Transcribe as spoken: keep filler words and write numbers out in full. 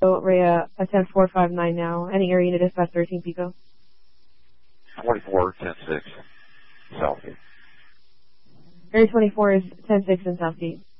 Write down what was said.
So, Rhea, attempt four five nine now. Any area to dispatch thirteen Pico? twenty-four, ten six, Southgate. Area twenty-four is ten six in Southgate.